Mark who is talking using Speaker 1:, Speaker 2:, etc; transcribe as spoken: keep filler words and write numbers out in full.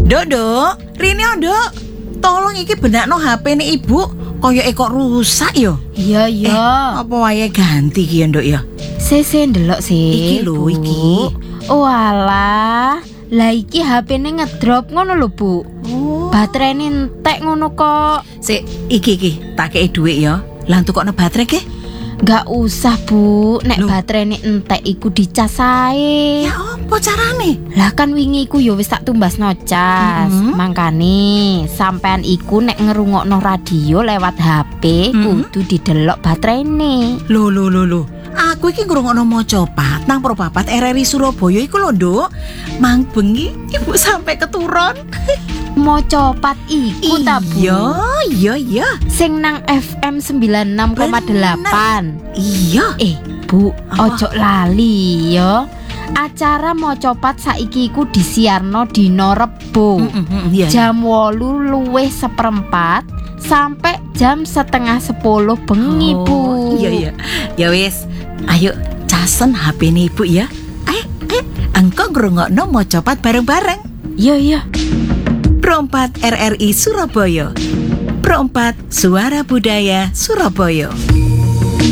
Speaker 1: Nduk, Nduk, Rini Nduk. Tolong iki benakno H P nih Ibu. Koyoke kok rusak yo.
Speaker 2: Iya, iya.
Speaker 1: Eh, apa wae ganti ki ya, Nduk ya?
Speaker 2: Sese ndelok sih.
Speaker 1: Iki lho,
Speaker 2: Bu.
Speaker 1: iki.
Speaker 2: Oh alah, lah iki H P-ne ngedrop ngono lho, Bu.
Speaker 1: Oh.
Speaker 2: Baterainya entek ngono kok.
Speaker 1: Sik, iki iki, tak kei dhuwit ya. Lah tukokno baterai ke?
Speaker 2: Gak usah, Bu. Nek
Speaker 1: Loh.
Speaker 2: baterainya entek iku dicas ae.
Speaker 1: Ya apa carane?
Speaker 2: Lah kan wingi iku ya wis tak tumbasno cas.
Speaker 1: Mhm.
Speaker 2: Mangkane sampean iku nek ngerungokno radio lewat H P
Speaker 1: Mhm.
Speaker 2: kudu didelok baterainya.
Speaker 1: Lho lho lho lho. Aku iki ngrungokno Mojopat nang Propapat R R I Surabaya iku lho, Nduk. Mang bengi Ibu sampai keturun.
Speaker 2: Mau copat iku ta, Bu?
Speaker 1: Iya, iya, iya.
Speaker 2: Sing nang F M sembilan enam koma delapan.
Speaker 1: Iya.
Speaker 2: Eh, Bu,
Speaker 1: Apa?
Speaker 2: ojo lali ya. Acara mau copat saiki iku disiarno dino Rebo.
Speaker 1: Mm, mm, mm, iya.
Speaker 2: Jam wolu luwih seperempat sampai jam setengah sepuluh bengi,
Speaker 1: Oh,
Speaker 2: Bu.
Speaker 1: Iya, iya. Ya wis, ayo casen H P nih Ibu ya. Ayo, ayo. Engko ngrungokno Mojopat bareng-bareng.
Speaker 2: Iya, iya.
Speaker 1: Pro empat R R I Surabaya. Pro empat Suara Budaya Surabaya.